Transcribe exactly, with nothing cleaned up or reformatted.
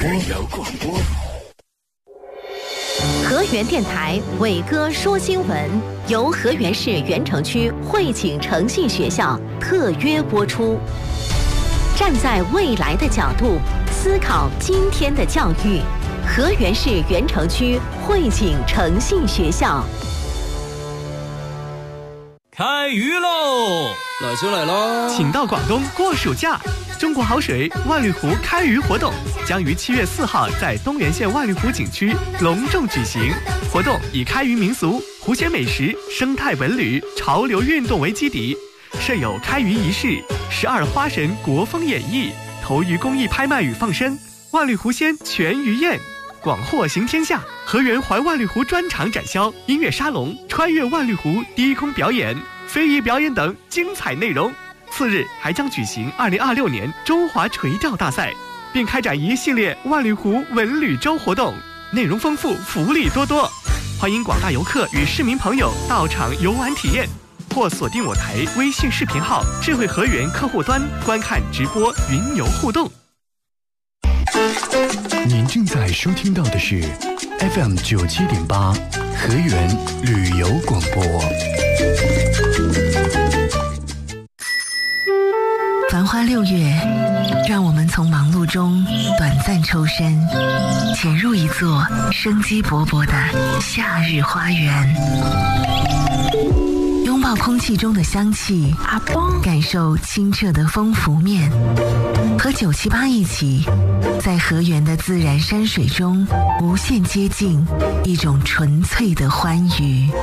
旅游广播。 河源电台伟哥说新闻由河源市源城区汇景诚信学校特约播出。站在未来的角度思考今天的教育，河源市源城区汇景诚信学校。 开鱼喽！ 老兄来喽！ 请到广东过暑假。中国好水万绿湖开鱼活动将于七月四号在东源县万绿湖景区隆重举行。活动以开渔民俗、湖鲜美食、生态文旅、潮流运动为基底，设有开渔仪式、十二花神国风演绎、投鱼公益拍卖与放生、万绿湖鲜全鱼宴，广获行天下。河源环万绿湖专场展销、音乐沙龙、穿越万绿湖低空表演、非遗表演等精彩内容。次日还将举行二零二六年中华垂钓大赛，并开展一系列万绿湖文旅周活动，内容丰富，福利多多。欢迎广大游客与市民朋友到场游玩体验，或锁定我台微信视频号智慧河源客户端观看直播云游互动。 您正在收听到的是 F M 九七点八河源旅游广播。 繁花六月，让我们从忙碌中短暂抽身，潜入一座生机勃勃的夏日花园，拥抱空气中的香气，感受清澈的风拂面，和九七八一起，在河源的自然山水中无限接近一种纯粹的欢愉。